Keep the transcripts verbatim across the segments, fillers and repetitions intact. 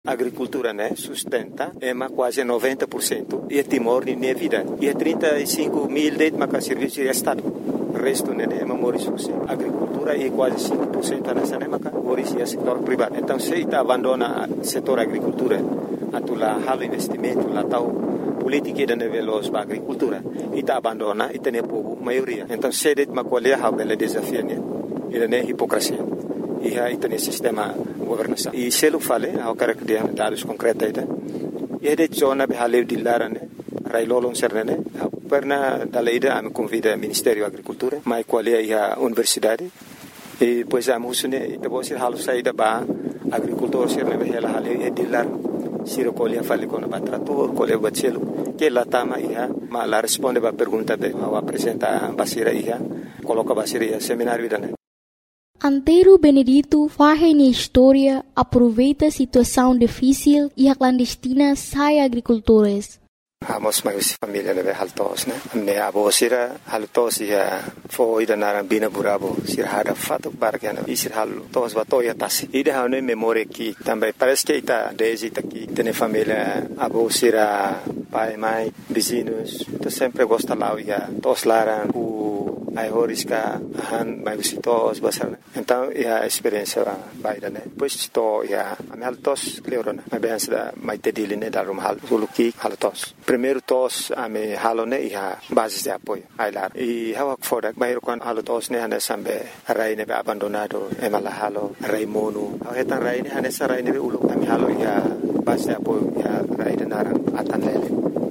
A agricultura, né, sustenta é quase noventa por cento e Timor nem é vida. E é trinta e cinco mil de serviços de Estado. O resto né, é morismo. A agricultura é quase cinco por cento nessa época, morismo é setor privado. Então, se está abandona o setor agricultura, a lá halo investimento, lá tal política de nível da agricultura, e está abandona e tem povo maioria. Então, se é uma colher, há bela desafio, né? E não é hipocrisia. E aí tem sistema governação. E se eu falei, eu quero que dê dados concretos aí, e de zona de haleu de lara, né? Railolon serne, perna da lei da me convida ao Ministério da Agricultura, mas qual é a universidade? E depois a musune, e depois se halo saída ba agricultor serne be ela haleu e de lar, se recolhe fale com o trator, colhe o bacelo, que lá tama ia, mas lá responde a pergunta de, ao apresentar basira ia, coloca basira ia seminário da né. Antero Benedito faz na história, aproveita a situação difícil e a clandestina sai agricultores. Amos mais família leve haltos, né? Me abo sira haltos ia foi da narambina burabo sira hada fato bargana e sira haltos batoya tasi. Ida hane memória que também parece que está desde aqui tem família abo sira pai mãe vizinhos, tu sempre gosta lá ia tos laran o ai horiska han mai visitos basar. Então a experiência vai da né. Pois to ia a haltos cleorona. A bem da mai tedili né da rumhal suluki haltos. Primeiro tos a me halone ia base de apoio ai lá. E hawak fodak mai kon haltos ne hane sambe rai ne abandonado e mala halo rai mono. Hetan rai ne hane sa rai ne ulu ami halo ia base de apoio ia rai de naran atan lele.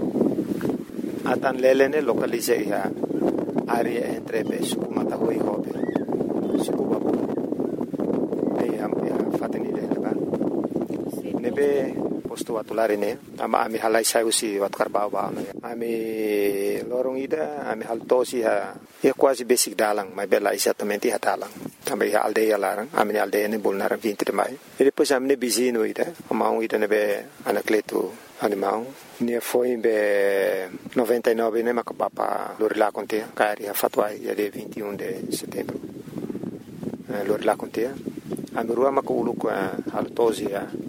Atan lele ne localize ia área entre Suku Matahui e Hobe, Suku Babu, e a Fateni de Leba. Nebe posto atulari ne, ama ami halai saiu si wat karbau ba ne. Ami lorong ida, ami haltosi ha, é quase basic dalang, mas bela exatamente ha dalang. Também a aldeia larang, ami aldeia ne bolnar vinte de maio. E depois ami ne bizino ida, amau ida nebe anacleto animal. Ne foi em noventa e nove, né, macapapa Lorilá Contea, cari a fatwa ia de vinte e um de setembro. Lorilá Contea. A mirua macaulu com a haltosi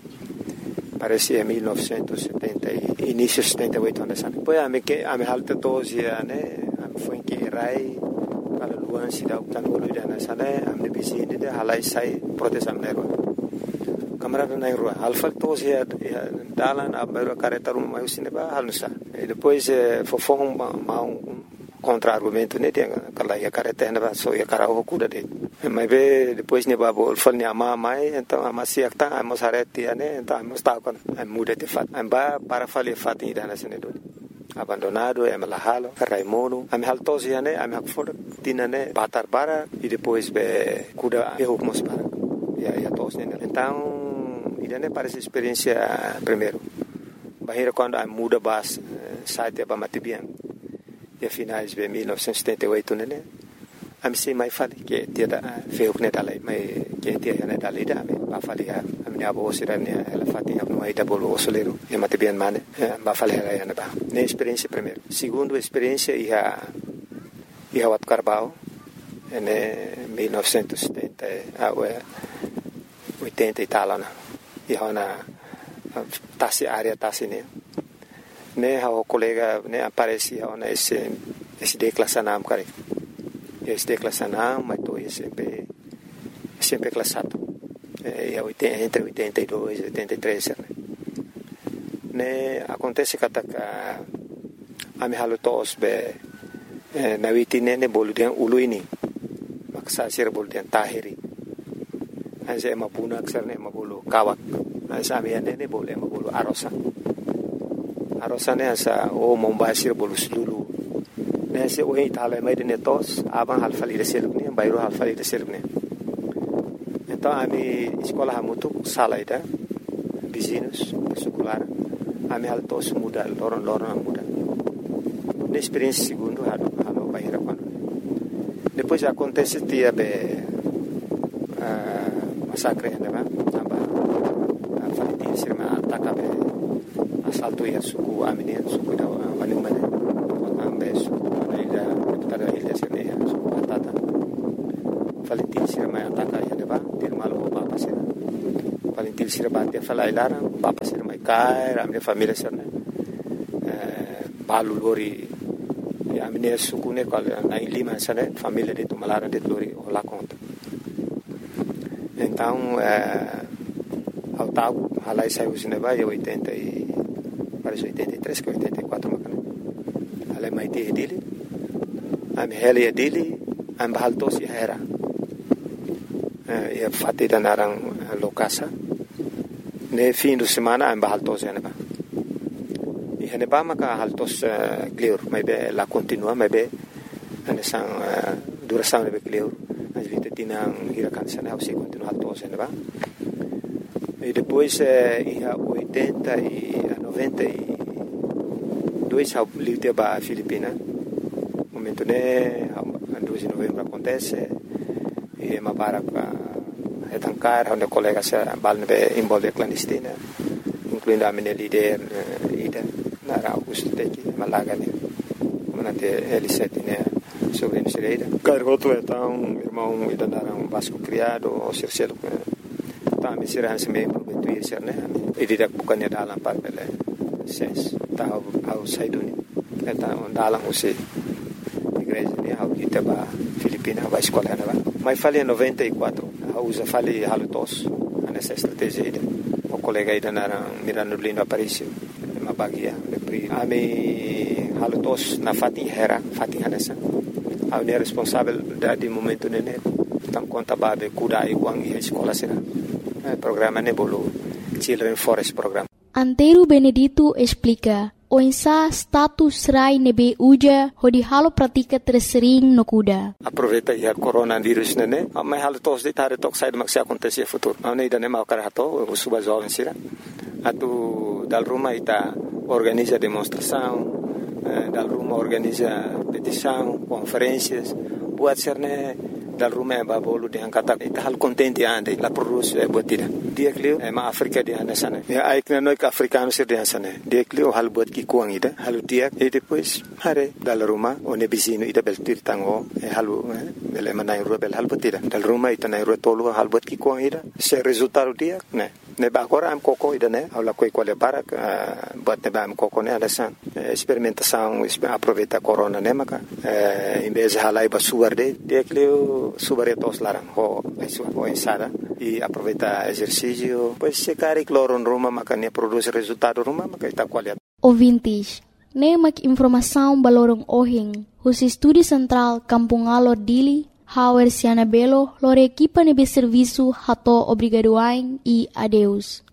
parece em mil novecentos e setenta, início de setenta e oito anos. Depois a me que a me haltosi né, foi em que rai para luan se dá o tanolo ida nessa né, a me vizinho de halai sai proteção nero. Camarada na rua, alfa todos ia dalan a maior careta uma mais cinema halnusa. E depois fofo um um contra-argumento né, tem aquela ia careta na só ia cara o cuda de. Mas ve depois ne babo fal ne ama mai então ama se acta ama sarete né, então ama está com a muda de fato. Amba para fazer fato ida na cena do abandonado é malahalo raimono am haltos ia né, am hakfor tina né, batar bara e depois be cuda erro mos para. Ya ya todos né. Então e não parece experiência primeiro. Bahia quando a muda bas site para Matibian. E a finais de mil novecentos e setenta e oito né. A mim sei mais fale que tinha feio que neta lá, mas que tinha neta lá da me ba fale a minha avó será né ela fatinha no aí da bolo soleiro e Matibian mane ba fale ela ia ba. Nem experiência primeiro. Segundo experiência ia ia wat Carbau em mil novecentos e setenta a oitenta e tal né. E hona tasi área tasi né né o colega né aparecia hona esse esse declassanam cara esse declassanam mas tô sempre sempre classado é entre oitenta e dois e oitenta e três né né acontece que a a me halutos be na witine ne boludian uluini maksa sir boludian tahiri asa mapuna aksar ne mabulu kawak asa amian ne boleh mabulu arosa arosa ne asa o mombasir bolu sulu ne se o itala mai de netos abang halfali de seluk ne bayro halfali de seluk ne então ami escola hamutu salaida vizinhos secular ami haltos muda loron loron muda ne experiência segundo halo halo bayra quando depois acontece dia be masakre né aba falitin sirma atakabe asalto ya suku amini suku da wani mane ambe suku ida tada ida sene ya suku atata falitin sirma ataka ya deba dirmalo ba pasira falitin sirma dia falailara papa sir mai kai a minha família sir né balu lori a minha suku né qual na Lima sir né família de Tumalara de lori lá conta então ao tal halai saiu sine vai oitenta e parece oitenta e três que oitenta e quatro macana halai mai te dele am heli dele am bahaltos ya era e fatida narang lokasa ne fim de semana am bahaltos ya ba e hene ba maka haltos clear mai be la continua mai be ane sang duração de clear mas vita tinang hirakan sana se continua haltos ya ba e depois e a oitenta e noventa e dois ao livre ba Filipina momento né dois de novembro acontece e uma para é tancar onde colegas se balne envolve clandestina incluindo a minha líder ida na Augusto Teki Malaga né manate L sete né sobre Nigeria garoto então irmão ida na um vasco criado o circelo tá me será se me prometer ser né e didak bukannya dalam parpele ses tahu outside ni eta dalam usi igreja ni hau kita ba Filipina ba escola na ba mas falei noventa e quatro usa falei halutos nessa estratégia ida o colega ida na Mirano Lindo Aparicio uma bagia de ami halutos na Fati Hera Fati Hanessa a ne responsável da de momento nene tam conta ba be kuda e wang e escola será programa nebolo Children Forest Program. Antero Benedito explica o ensa status rai nebe uja hodi halo pratika tersering no kuda. Aproveita ya coronavírus nene, mas halo tos de tare tok sai maksi acontecer futuro. Ane ida nema kar hato o suba jovem sira. Atu dal Roma ita organiza demonstração, dal Roma organiza petição, conferências, buat serne dal Roma ba bolu de angkata ita hal contente ande la produz e botida. Dia klio e ma Afrika di anda sana. Ya ai kna noi ka africano sir di sana. Dia klio hal bot ki kuang ida halu dia e depois hare dal Roma o ne bisino ida bel tir tango e halu bele manai ro bel hal botida. Dal Roma ita nai ro tolu hal bot ki kuang ida. Se resultado dia ne ne ba agora am coco ida ne ala coi quale para bot ne ba am coco ne ala san. Experimentação aproveita corona ne maka. Em vez halai ba suarde dia klio subaretos larang ho isu ho insada e aproveita exercício pois se cari cloro em Roma makanya produz resultado Roma makaita qualidade. Ouvintes, nemak informação balorong ohing hus estúdio central Kampung Alor Dili Hauer Siana Belo lore equipa nebe serviço hato obrigadoain e adeus.